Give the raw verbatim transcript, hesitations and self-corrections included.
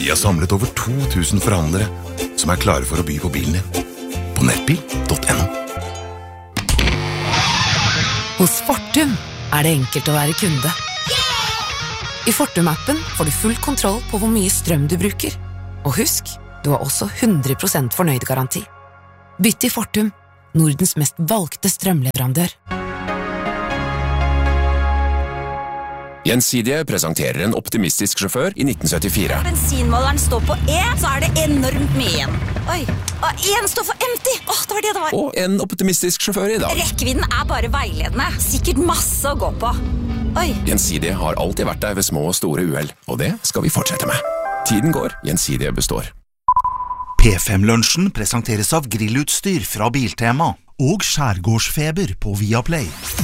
Vi har samlet over to tusen forhandlere som er klare for å by på bilen din. På nettbil punktum no. Hos Fortum er det enkelt å være kunde. I Fortum-appen får du full kontroll på hvor mye strøm du bruker. Og husk, du har også hundre prosent fornøyd garanti. Bytt til Fortum, Nordens mest valgte strømleverandør. Gjensidige presenterer en optimistisk sjåfør i nitten syttifire. Bensinmåleren står på E, så er det enormt mye igjen. Oi, og en står for empty. Åh, det var det det var. Og en optimistisk sjåfør i dag. Rekkevidden er bare veiledende. Sikkert masse å gå på. Oi. Gjensidige har alltid vært der ved små og store uheld, og det skal vi fortsette med. Tiden går, Gjensidige består. P fem-lunsjen presenteres av grillutstyr fra Biltema og skjærgårdsfeber på Viaplay.